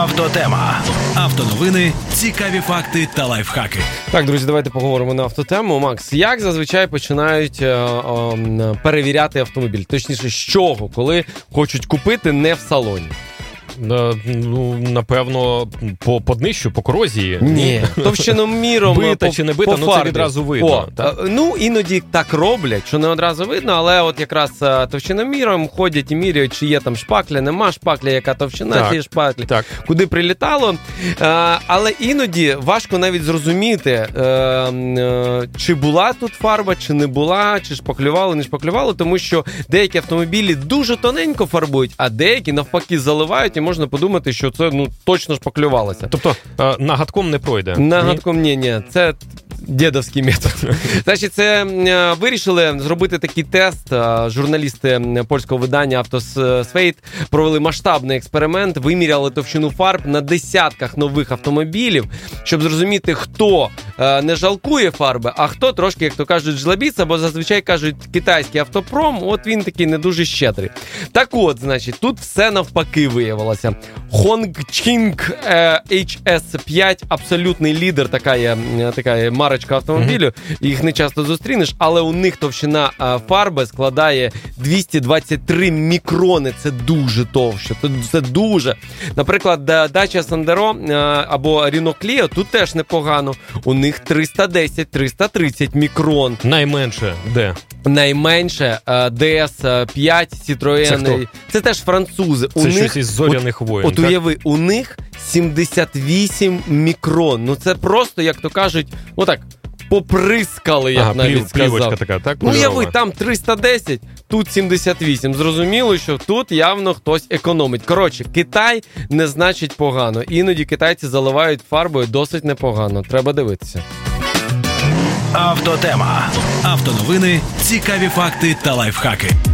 Автотема. Автоновини, цікаві факти та лайфхаки. Так, друзі, давайте поговоримо на автотему. Макс, як зазвичай починають перевіряти автомобіль? Точніше, з чого, коли хочуть купити не в салоні? Ну, напевно, по днищу, по корозії. Ні, товщиноміром бита чи не бита, по фарбі. Це відразу видно. Ну, іноді так роблять, що не одразу видно, але от якраз товщиноміром ходять і міряють, чи є там шпакля, нема шпакля, яка товщина цієї шпаклі, куди прилітало. Але іноді важко навіть зрозуміти, чи була тут фарба, чи не була, чи шпаклювало, не шпаклювало, тому що деякі автомобілі дуже тоненько фарбують, а деякі навпаки заливають, і можна подумати, що це точно шпаклювалося. Тобто нагадком не пройде? Нагадком ні. Це дєдовський метод. Значить, це вирішили зробити такий тест. Журналісти польського видання «Автосвейт» провели масштабний експеримент, виміряли товщину фарб на десятках нових автомобілів, щоб зрозуміти, хто не жалкує фарби, а хто трошки, як то кажуть, жлобіться, бо зазвичай кажуть, китайський автопром, от він такий не дуже щедрий. Так от, значить, тут все навпаки виявилося. Hongqing HS5 абсолютний лідер, така марочка автомобілю, їх не часто зустрінеш, але у них товщина фарби складає 223 мікрони, це дуже товще, це дуже. Наприклад, Dacia Sandero або Renault Clio тут теж непогано, у них 310-330 мікрон. Найменше де? Найменше DS5, Citroën. Це теж французи. Це щось із «Зоряних воїн». От уяви, у них 78 мікрон. Ну це просто, як то кажуть, отак, поприскали, як навіть сказав. Плівочка така, так? Ну уяви, там 310, тут 78. Зрозуміло, що тут явно хтось економить. Коротше, Китай не значить погано. Іноді китайці заливають фарбою досить непогано. Треба дивитися. Автотема. Автоновини, цікаві факти та лайфхаки.